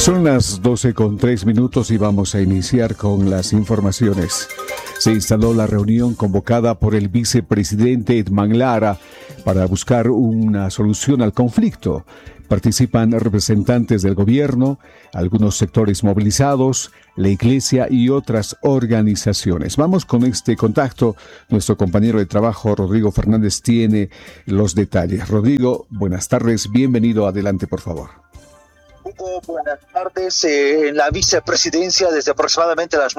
Son las 12:03 y vamos a iniciar con las informaciones. Se instaló la reunión convocada por el vicepresidente Edman Lara para buscar una solución al conflicto. Participan representantes del gobierno, algunos sectores movilizados, la iglesia y otras organizaciones. Vamos con este contacto. Nuestro compañero de trabajo, Rodrigo Fernández, tiene los detalles. Rodrigo, buenas tardes. Bienvenido. Adelante, por favor. Hugo, buenas tardes. En la vicepresidencia, desde aproximadamente las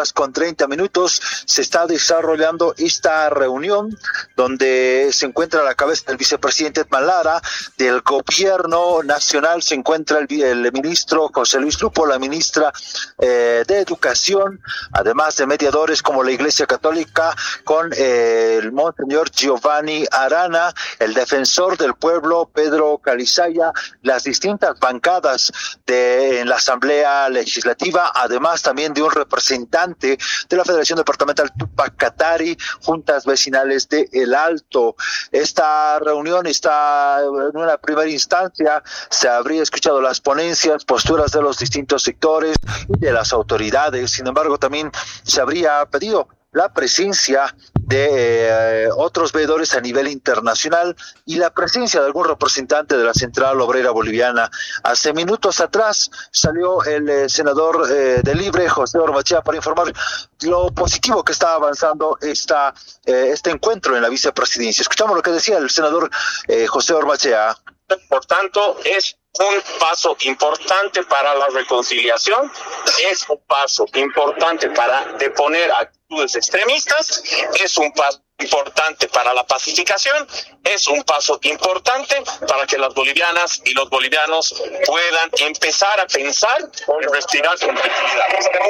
9:30, se está desarrollando esta reunión donde se encuentra a la cabeza del vicepresidente Edman Lara. Del gobierno nacional se encuentra el ministro José Luis Lupo, la ministra de Educación, además de mediadores como la Iglesia Católica, con el monseñor Giovanni Arana, el defensor del pueblo Pedro Calizaya, las distintas bancadas en la Asamblea Legislativa, además también de un representante de la Federación Departamental Tupac Katari, juntas vecinales de El Alto. Esta reunión está en una primera instancia, se habría escuchado las ponencias, posturas de los distintos sectores y de las autoridades. Sin embargo, también se habría pedido la presencia de otros veedores a nivel internacional y la presencia de algún representante de la Central Obrera Boliviana. Hace minutos atrás salió el senador de Libre, José Ormachea, para informar lo positivo que está avanzando este encuentro en la vicepresidencia. Escuchamos lo que decía el senador José Ormachea. Por tanto, es un paso importante para la reconciliación, es un paso importante para deponer actitudes extremistas, es un paso importante para la pacificación, es un paso importante para que las bolivianas y los bolivianos puedan empezar a pensar y respirar con tranquilidad.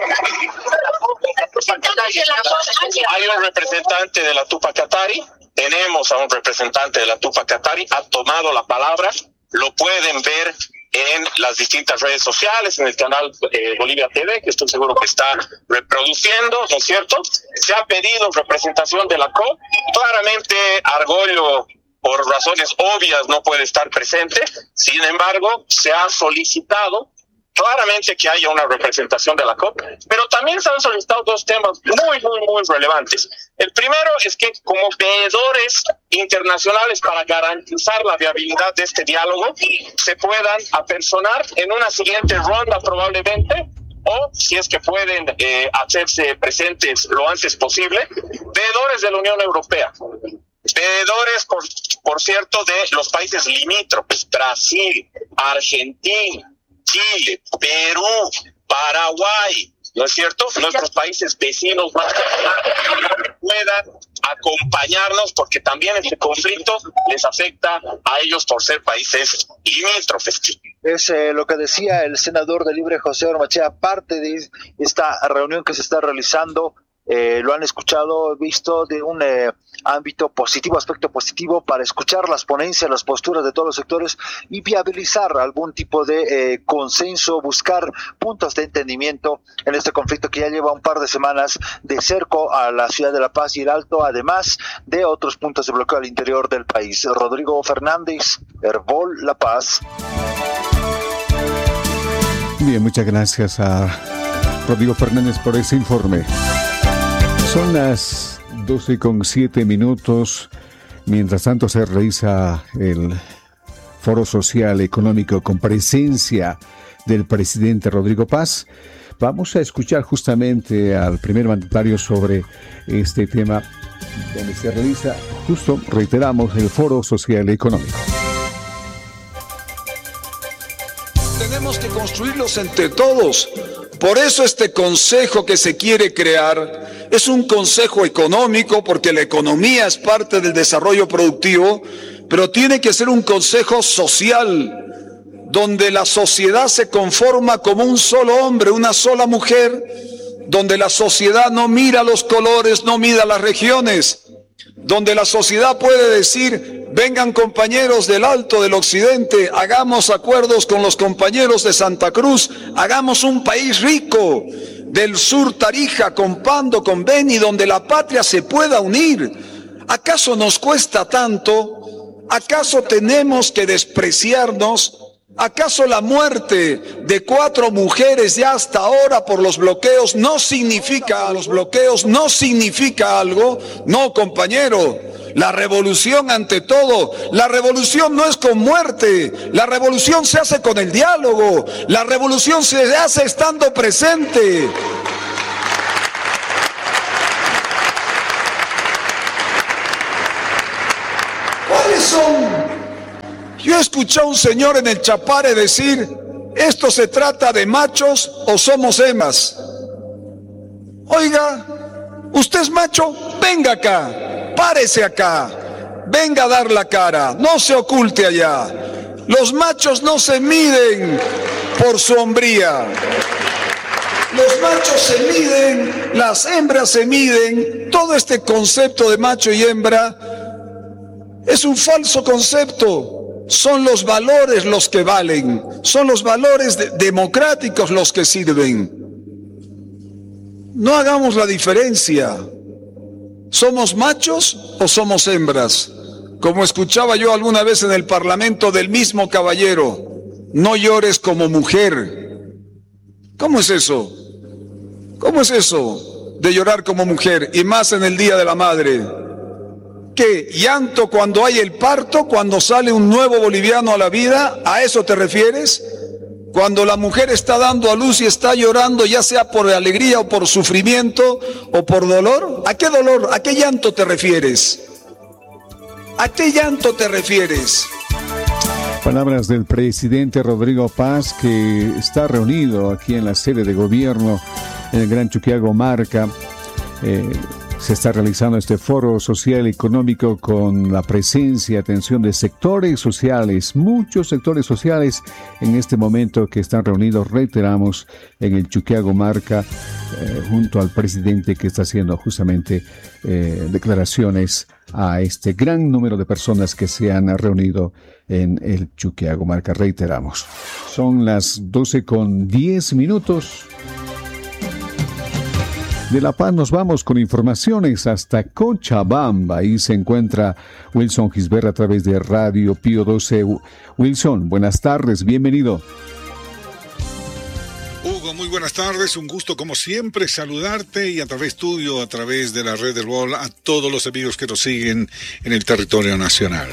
Hay un representante de la Tupac Katari, tenemos a un representante de la Tupac Katari, ha tomado la palabra, lo pueden ver en las distintas redes sociales, en el canal Bolivia TV, que estoy seguro que está reproduciendo, ¿no es cierto? Se ha pedido representación de la COP. Claramente Argollo, por razones obvias, no puede estar presente. Sin embargo, se ha solicitado claramente que haya una representación de la COP, pero también se han solicitado dos temas muy relevantes. El primero es que como veedores internacionales para garantizar la viabilidad de este diálogo, se puedan apersonar en una siguiente ronda probablemente, o si es que pueden hacerse presentes lo antes posible, veedores de la Unión Europea. Veedores, por cierto, de los países limítrofes, Brasil, Argentina, Chile, Perú, Paraguay, ¿no es cierto? Nuestros países vecinos más que puedan acompañarnos, porque también este conflicto les afecta a ellos por ser países limítrofes. Es lo que decía el senador de Libre, José Ormachea, parte de esta reunión que se está realizando. Lo han escuchado, visto de un ámbito positivo, aspecto positivo, para escuchar las ponencias, las posturas de todos los sectores y viabilizar algún tipo de consenso, buscar puntos de entendimiento en este conflicto que ya lleva un par de semanas de cerco a la ciudad de La Paz y El Alto, además de otros puntos de bloqueo al interior del país. Rodrigo Fernández, Herbol, La Paz. Bien, muchas gracias a Rodrigo Fernández por ese informe. Son las 12:07. Mientras tanto se realiza el Foro Social Económico con presencia del presidente Rodrigo Paz. Vamos a escuchar justamente al primer mandatario sobre este tema, donde se realiza, justo, reiteramos, el Foro Social Económico. Tenemos que construirlos entre todos. Por eso este consejo que se quiere crear es un consejo económico, porque la economía es parte del desarrollo productivo, pero tiene que ser un consejo social, donde la sociedad se conforma como un solo hombre, una sola mujer, donde la sociedad no mira los colores, no mira las regiones, donde la sociedad puede decir: vengan compañeros del Alto, del Occidente, hagamos acuerdos con los compañeros de Santa Cruz, hagamos un país rico, del sur Tarija, con Pando, con Beni, donde la patria se pueda unir. ¿Acaso nos cuesta tanto? ¿Acaso tenemos que despreciarnos? ¿Acaso la muerte de 4 mujeres ya hasta ahora por los bloqueos no significa algo? No, compañero. La revolución ante todo, la revolución no es con muerte, la revolución se hace con el diálogo, la revolución se hace estando presente. ¿Cuáles son? Yo he escuchado a un señor en el Chapare decir, ¿esto se trata de machos o somos hembras? Oiga, ¿usted es macho? Venga acá, párese acá, venga a dar la cara, no se oculte allá. Los machos no se miden por su hombría. Los machos se miden, las hembras se miden. Todo este concepto de macho y hembra es un falso concepto. Son los valores los que valen, son los valores democráticos los que sirven. No hagamos la diferencia. ¿Somos machos o somos hembras? Como escuchaba yo alguna vez en el Parlamento del mismo caballero, no llores como mujer. ¿Cómo es eso? ¿Cómo es eso de llorar como mujer? Y más en el Día de la Madre. ¿Qué? ¿Llanto cuando hay el parto, cuando sale un nuevo boliviano a la vida? ¿A eso te refieres? Cuando la mujer está dando a luz y está llorando, ya sea por alegría o por sufrimiento o por dolor. ¿A qué dolor? ¿A qué llanto te refieres? ¿A qué llanto te refieres? Palabras del presidente Rodrigo Paz, que está reunido aquí en la sede de gobierno en el Gran Chuquiagomarca. Se está realizando este foro social y económico con la presencia y atención de sectores sociales, muchos sectores sociales en este momento que están reunidos, reiteramos, en el Chuquiagomarca, junto al presidente que está haciendo justamente declaraciones a este gran número de personas que se han reunido en el Chuquiagomarca, reiteramos. Son las 12:10. De La Paz nos vamos con informaciones hasta Cochabamba. Ahí se encuentra Wilson Gisbert a través de Radio Pío 12. Wilson, buenas tardes, bienvenido. Hugo, muy buenas tardes, un gusto como siempre saludarte y a través tuyo, a través de la red del Gol, a todos los amigos que nos siguen en el territorio nacional.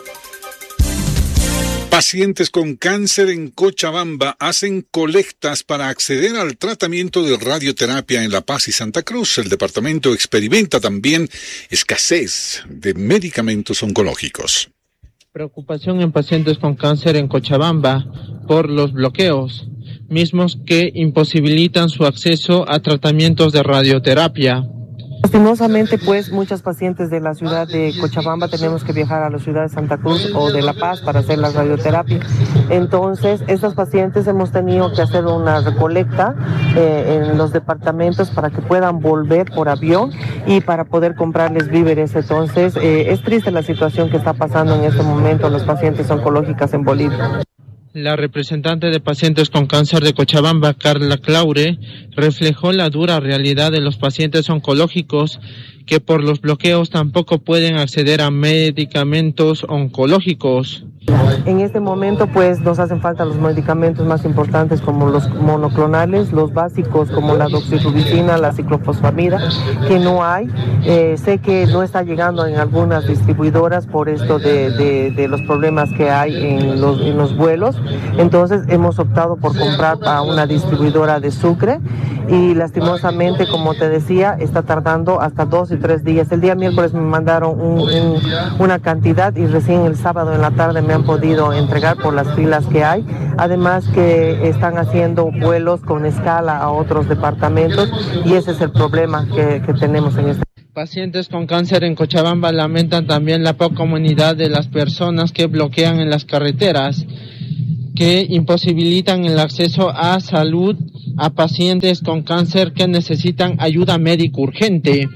Pacientes con cáncer en Cochabamba hacen colectas para acceder al tratamiento de radioterapia en La Paz y Santa Cruz. El departamento experimenta también escasez de medicamentos oncológicos. Preocupación en pacientes con cáncer en Cochabamba por los bloqueos, mismos que imposibilitan su acceso a tratamientos de radioterapia. Lastimosamente, pues, muchos pacientes de la ciudad de Cochabamba tenemos que viajar a la ciudad de Santa Cruz o de La Paz para hacer la radioterapia. Entonces, estos pacientes hemos tenido que hacer una recolecta en los departamentos para que puedan volver por avión y para poder comprarles víveres. Entonces, es triste la situación que está pasando en este momento los pacientes oncológicos en Bolivia. La representante de pacientes con cáncer de Cochabamba, Carla Claure, reflejó la dura realidad de los pacientes oncológicos que por los bloqueos tampoco pueden acceder a medicamentos oncológicos. En este momento, pues, nos hacen falta los medicamentos más importantes como los monoclonales, los básicos como la doxirubicina, la ciclofosfamida, que no hay. Sé que no está llegando en algunas distribuidoras por esto de los problemas que hay en los vuelos. Entonces, hemos optado por comprar a una distribuidora de Sucre y lastimosamente, como te decía, está tardando hasta 2 y 3 días. El día miércoles me mandaron una cantidad y recién el sábado en la tarde me han podido entregar por las filas que hay. Además que están haciendo vuelos con escala a otros departamentos y ese es el problema que tenemos en este. Pacientes con cáncer en Cochabamba lamentan también la poca comunidad de las personas que bloquean en las carreteras, que imposibilitan el acceso a salud a pacientes con cáncer que necesitan ayuda médica urgente.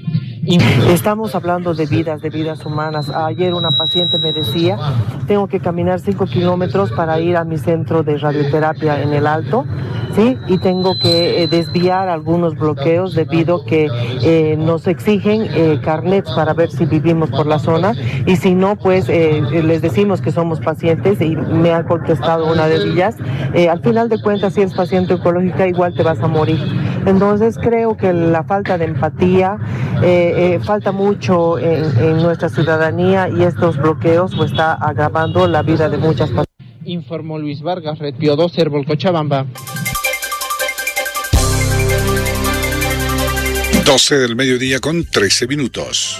Estamos hablando de vidas humanas. Ayer una paciente me decía, tengo que caminar 5 kilómetros para ir a mi centro de radioterapia en el Alto, ¿sí? Y tengo que desviar algunos bloqueos debido que nos exigen carnets para ver si vivimos por la zona, y si no, pues les decimos que somos pacientes, y me ha contestado una de ellas, al final de cuentas, si eres paciente oncológica, igual te vas a morir. Entonces creo que la falta de empatía falta mucho en nuestra ciudadanía, y estos bloqueos pues está agravando la vida de muchas personas. Informó Luis Vargas, Red Pío 2, Herbol, Cochabamba. 12 del mediodía con 13 minutos.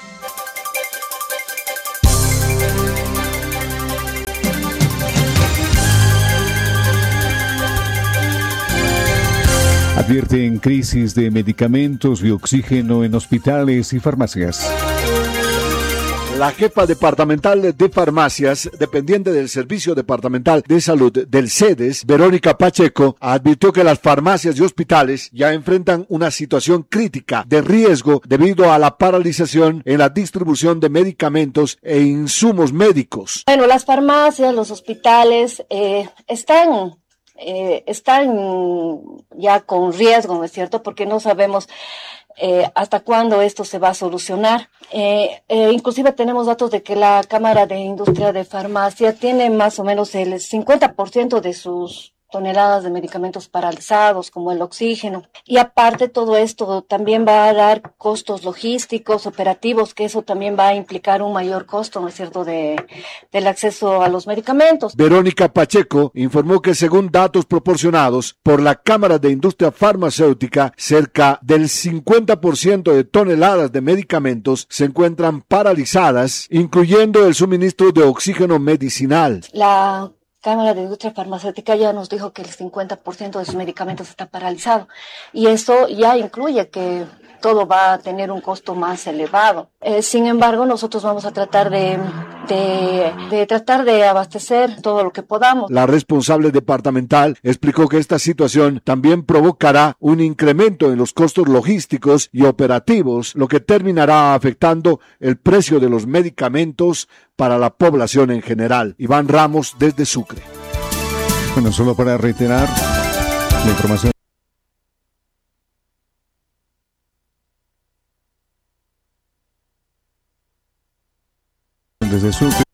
Advierten crisis de medicamentos y oxígeno en hospitales y farmacias. La jefa departamental de farmacias, dependiente del Servicio Departamental de Salud del CEDES, Verónica Pacheco, advirtió que las farmacias y hospitales ya enfrentan una situación crítica de riesgo debido a la paralización en la distribución de medicamentos e insumos médicos. Bueno, las farmacias, los hospitales están ya con riesgo, ¿no es cierto? Porque no sabemos hasta cuándo esto se va a solucionar. Inclusive tenemos datos de que la Cámara de Industria de Farmacia tiene más o menos el 50% de sus toneladas de medicamentos paralizados, como el oxígeno. Y aparte, todo esto también va a dar costos logísticos, operativos, que eso también va a implicar un mayor costo, ¿no es cierto?, del acceso a los medicamentos. Verónica Pacheco informó que según datos proporcionados por la Cámara de Industria Farmacéutica, cerca del 50% de toneladas de medicamentos se encuentran paralizadas, incluyendo el suministro de oxígeno medicinal. La Cámara de Industria Farmacéutica ya nos dijo que el 50% de sus medicamentos está paralizado, y eso ya incluye que todo va a tener un costo más elevado. Sin embargo, nosotros vamos a tratar de tratar de abastecer todo lo que podamos. La responsable departamental explicó que esta situación también provocará un incremento en los costos logísticos y operativos, lo que terminará afectando el precio de los medicamentos para la población en general. Iván Ramos, desde Sucre. Bueno, solo para reiterar la información desde Sucre.